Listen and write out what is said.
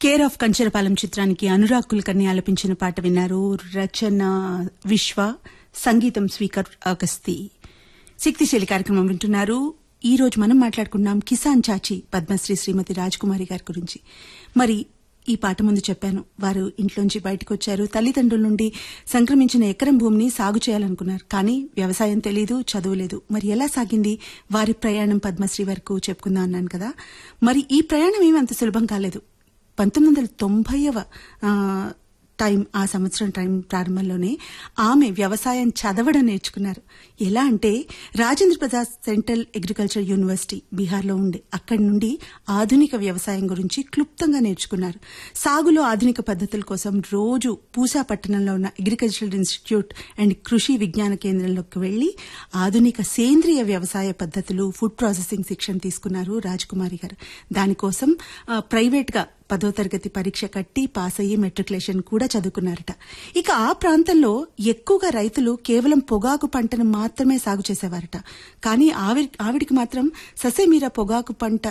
Care of Kancharapalem చిత్రానికి అనురాగ్ కుల్కర్ని ఆలపించిన పాట విన్నారు. రచన విశ్వ, సంగీతం స్వీకర్ అగస్తి. శక్తిశైలి కార్యక్రమం వింటున్నారు. ఈ రోజు మనం మాట్లాడుకున్నాం కిసాన్ చాచి పద్మశ్రీ శ్రీమతి రాజ్కుమారి గారి గురించి. మరి ఈ పాట ముందు చెప్పాను, వారు ఇంట్లోంచి బయటకు వచ్చారు. తల్లిదండ్రుల నుండి సంక్రమించిన ఎకరం భూమిని సాగు చేయాలనుకున్నారు. కానీ వ్యవసాయం తెలీదు, చదువులేదు. మరి ఎలా సాగింది వారి ప్రయాణం పద్మశ్రీ వరకు చెప్పుకుందాం అన్నాను కదా. మరి ఈ ప్రయాణం ఏమి అంత సులభం కాలేదు. 1990వ ఆ సంవత్సరం టైం ప్రారంభంలోనే ఆమె వ్యవసాయం చదవడం నేర్చుకున్నారు. ఎలా అంటే Rajendra Prasad central agriculture university బీహార్లో ఉండే అక్కడి నుండి ఆధునిక వ్యవసాయం గురించి క్లుప్తంగా నేర్చుకున్నారు. సాగులో ఆధునిక పద్ధతుల కోసం రోజు పూసా పట్టణంలో ఉన్న అగ్రికల్చరల్ ఇన్స్టిట్యూట్ అండ్ కృషి విజ్ఞాన కేంద్రంలోకి వెళ్లి ఆధునిక సేంద్రియ వ్యవసాయ పద్ధతులు, ఫుడ్ ప్రాసెసింగ్ శిక్షణ తీసుకున్నారు రాజ్కుమారి గారు. దానికోసం ప్రైవేట్ గా 10వ తరగతి పరీక్ష కట్టి పాస్ అయ్యి మెట్రికులేషన్ కూడా చదువుకున్నారట. ఇక ఆ ప్రాంతంలో ఎక్కువగా రైతులు కేవలం పొగాకు పంటను మాత్రమే సాగు చేసేవారట. కానీ ఆవిడికి మాత్రం ససేమిరా పొగాకు పంట